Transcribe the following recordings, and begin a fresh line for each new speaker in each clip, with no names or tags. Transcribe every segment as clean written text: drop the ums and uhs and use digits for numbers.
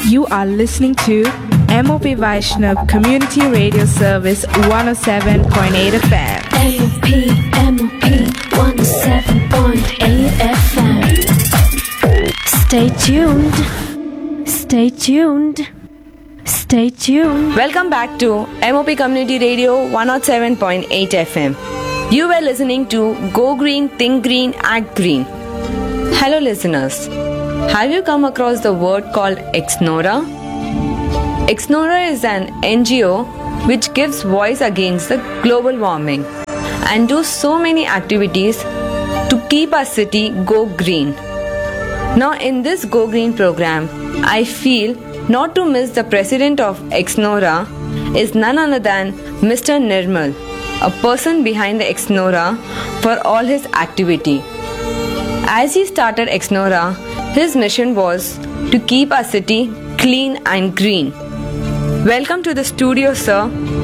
You are listening to MOP Vaishnav Community Radio Service 107.8 FM.
MOP 107.8 FM. Stay tuned. Stay tuned. Stay tuned.
Welcome back to MOP Community Radio 107.8 FM. You were listening to Go Green, Think Green, Act Green. Hello listeners. Have you come across the word called Exnora? Exnora is an NGO which gives voice against the global warming and do so many activities to keep our city go green. Now in this Go Green program, I feel not to miss the president of Exnora is none other than Mr. Nirmal, a person behind the Exnora for all his activity. As he started Exnora, his mission was to keep our city clean and green. Welcome to the studio, sir.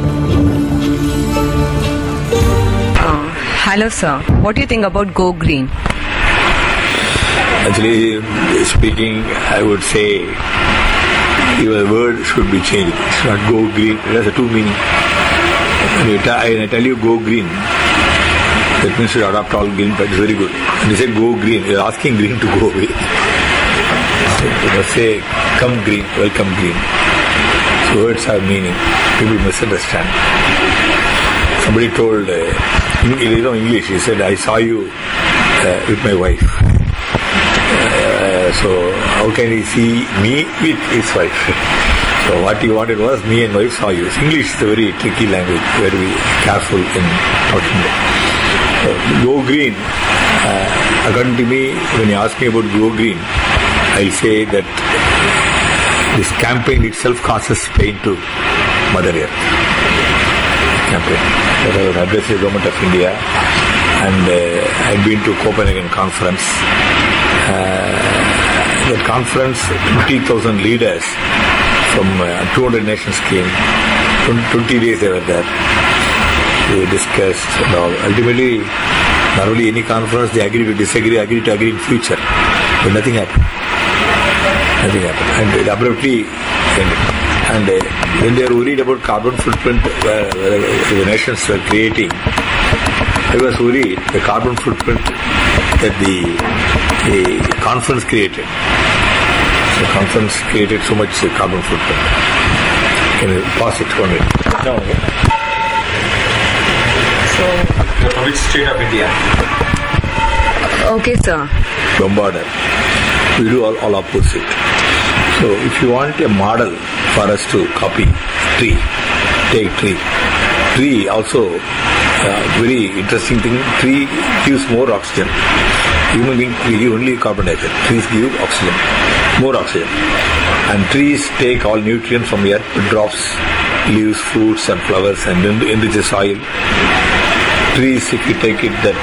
Hello, sir. What do you think about Go Green?
Actually, speaking, I would say your word should be changed. It's not Go Green. It has a two meaning. When I tell you Go Green, that means you adopt all green, but it's very good. When you say Go Green, you're asking green to go away. So you must say, come green, welcome green. So words have meaning. People misunderstand. Somebody told, English, he said, I saw you with my wife. So how can he see me with his wife? So what he wanted was, me and wife saw you. English is a very tricky language, very careful in talking. Go Green, according to me, when you ask me about Go Green, I say that this campaign itself causes pain to Mother Earth. Campaign. That I was addressing the Government of India, and I've been to Copenhagen conference. That conference, 20,000 leaders from 200 nations came. 20 days they were there. They discussed and all. Ultimately, normally any conference they agree to disagree, agree to agree in future. But nothing happened. Nothing happened. And it abruptly ended. And when they were worried about carbon footprint the nations were creating, I was worried the carbon footprint that the conference created. So the conference created so much carbon footprint. Can you pass it 1 minute? No.
So,
you're from which state of India?
Okay, sir.
Bombarder. We do all opposite. So if you want a model for us to copy, tree, take tree. Tree also, very interesting thing, tree gives more oxygen. Human beings give only carbon dioxide. Trees give oxygen, more oxygen. And trees take all nutrients from earth, drops, leaves, fruits and flowers and enrich the soil. Trees, if you take it, that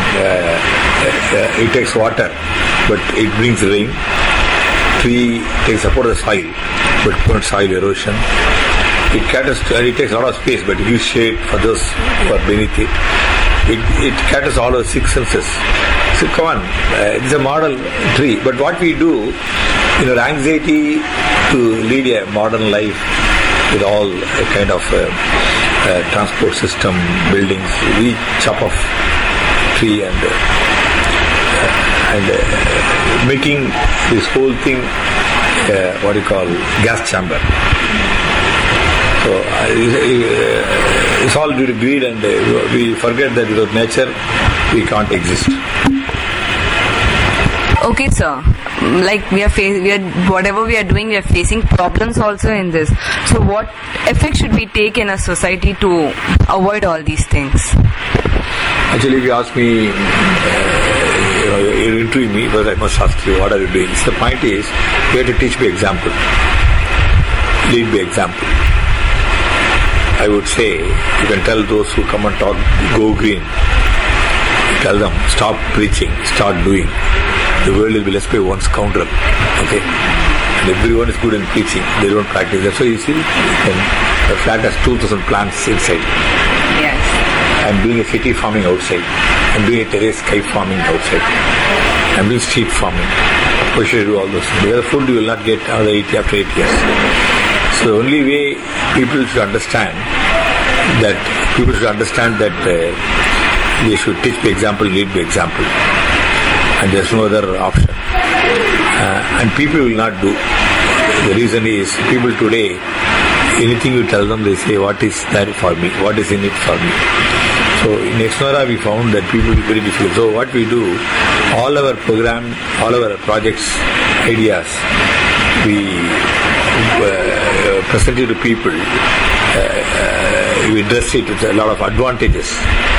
it takes water, but it brings rain. Tree takes support of the soil, but prevents soil erosion. It caters to, and it takes a lot of space, but it gives shade for those who are beneath it. It caters all our 6 senses. So come on, it's a model tree. But what we do, in our anxiety to lead a modern life with all kind of transport system, buildings, we chop off tree and making this whole thing what you call gas chamber. So it's all due to greed, and we forget that without nature we can't exist.
Okay, sir. Like whatever we are doing, we are facing problems also in this. So what effect should we take in a society to avoid all these things?
Actually, if you ask me, you're interviewing me, but I must ask you, what are you doing? So the point is, you have to teach by example. Lead by example. I would say, you can tell those who come and talk, go green. Tell them, stop preaching, start doing. The world will be less by one scoundrel. Okay? And everyone is good in preaching. They don't practice. That's why you see, the flat has 2,000 plants inside.
Yes.
I'm doing a city farming outside. I'm doing a terrace sky farming outside. I'm doing street farming. Why should I do all those things? Because the food you will not get after 8 years. So the only way people should understand that they should teach by example, lead by example, and there's no other option. And people will not do. The reason is people today, anything you tell them, they say, what is there for me? What is in it for me? So in Exnora we found that people are very difficult. So what we do, all our program, all our projects, ideas, we present it to people. We address it with a lot of advantages.